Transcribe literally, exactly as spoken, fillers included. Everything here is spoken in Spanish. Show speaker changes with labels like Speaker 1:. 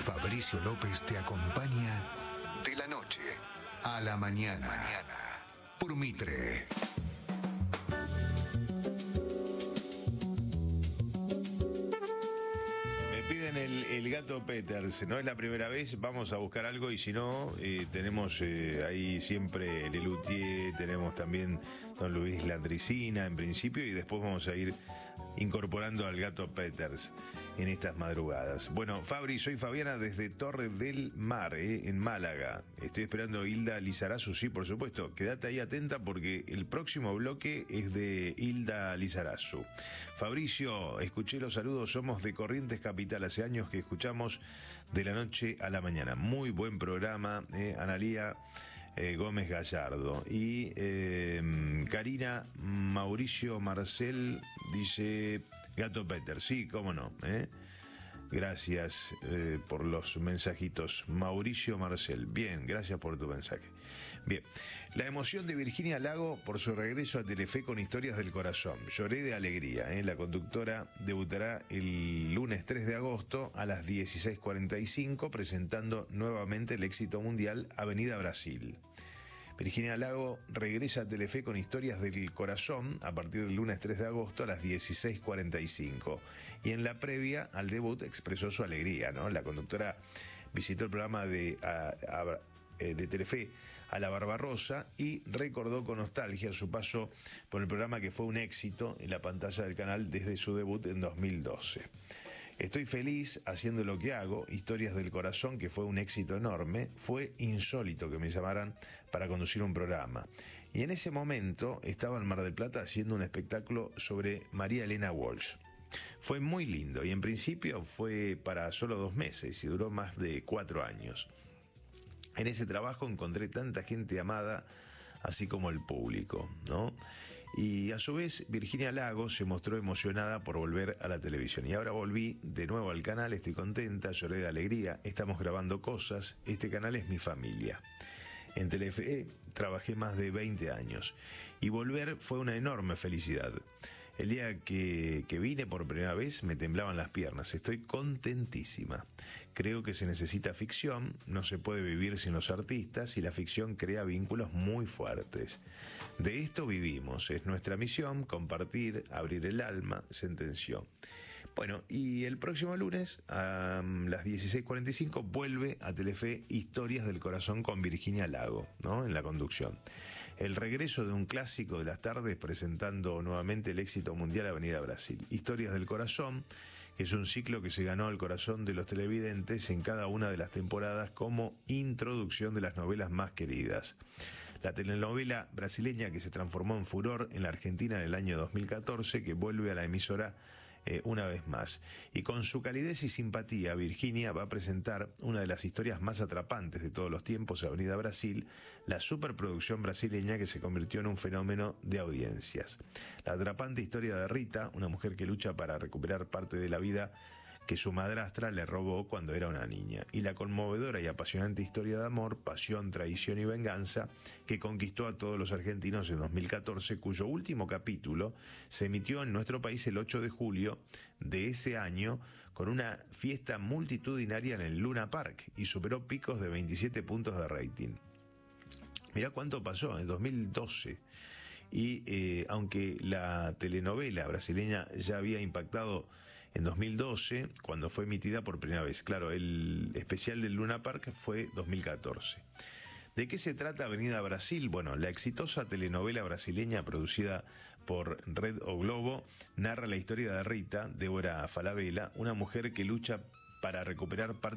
Speaker 1: Fabricio López te acompaña de la noche a la mañana. Mañana. Por Mitre.
Speaker 2: Piden el, el gato Peters, no es la primera vez, vamos a buscar algo y si no, eh, tenemos eh, ahí siempre Lelutier, tenemos también Don Luis Landricina en principio y después vamos a ir incorporando al gato Peters en estas madrugadas. Bueno, Fabri, soy Fabiana desde Torre del Mar, eh, en Málaga. Estoy esperando a Hilda Lizarazu, sí, por supuesto. Quédate ahí atenta porque el próximo bloque es de Hilda Lizarazu. Fabricio, escuché los saludos, somos de Corrientes Capital, hace años que escuchamos de la noche a la mañana. Muy buen programa, eh, Analía eh, Gómez Gallardo. Y eh, Karina Mauricio Marcel dice... Gato Peter, sí, cómo no, ¿eh? Gracias eh, por los mensajitos. Mauricio Marcel, bien, gracias por tu mensaje. Bien, la emoción de Virginia Lago por su regreso a Telefe con Historias del Corazón. Lloré de alegría, ¿eh? La conductora debutará el lunes tres de agosto a las dieciséis cuarenta y cinco presentando nuevamente el éxito mundial Avenida Brasil. Virginia Lago regresa a Telefe con Historias del Corazón a partir del lunes tres de agosto a las dieciséis cuarenta y cinco. Y en la previa al debut expresó su alegría, ¿no? La conductora visitó el programa de, a, a, de Telefe a la Barbarosa y recordó con nostalgia su paso por el programa que fue un éxito en la pantalla del canal desde su debut en dos mil doce. Estoy feliz haciendo lo que hago, Historias del Corazón, que fue un éxito enorme. Fue insólito que me llamaran para conducir un programa. Y en ese momento estaba en Mar del Plata haciendo un espectáculo sobre María Elena Walsh. Fue muy lindo y en principio fue para solo dos meses y duró más de cuatro años. En ese trabajo encontré tanta gente amada, así como el público, ¿no? Y a su vez Virginia Lago se mostró emocionada por volver a la televisión. Y ahora volví de nuevo al canal, estoy contenta, lloré de alegría, estamos grabando cosas, este canal es mi familia. En Telefe trabajé más de veinte años y volver fue una enorme felicidad. El día que, que vine por primera vez me temblaban las piernas, estoy contentísima. Creo que se necesita ficción, no se puede vivir sin los artistas y la ficción crea vínculos muy fuertes. De esto vivimos, es nuestra misión, compartir, abrir el alma, sentenció. Bueno, y el próximo lunes a las dieciséis cuarenta y cinco vuelve a Telefe Historias del Corazón con Virginia Lago, ¿no? En la conducción. El regreso de un clásico de las tardes presentando nuevamente el éxito mundial Avenida Brasil. Historias del Corazón, que es un ciclo que se ganó el corazón de los televidentes en cada una de las temporadas como introducción de las novelas más queridas. La telenovela brasileña que se transformó en furor en la Argentina en el año dos mil catorce, que vuelve a la emisora Eh, una vez más. Y con su calidez y simpatía, Virginia va a presentar una de las historias más atrapantes de todos los tiempos, Avenida Brasil, la superproducción brasileña que se convirtió en un fenómeno de audiencias. La atrapante historia de Rita, una mujer que lucha para recuperar parte de la vida que su madrastra le robó cuando era una niña, y la conmovedora y apasionante historia de amor, pasión, traición y venganza que conquistó a todos los argentinos en dos mil catorce, cuyo último capítulo se emitió en nuestro país el ocho de julio de ese año con una fiesta multitudinaria en el Luna Park y superó picos de veintisiete puntos de rating. Mirá cuánto pasó en dos mil doce. Y eh, aunque la telenovela brasileña ya había impactado en dos mil doce, cuando fue emitida por primera vez. Claro, el especial del Luna Park fue dos mil catorce. ¿De qué se trata Avenida Brasil? Bueno, la exitosa telenovela brasileña producida por Red O Globo narra la historia de Rita, Débora Falabella, una mujer que lucha para recuperar parte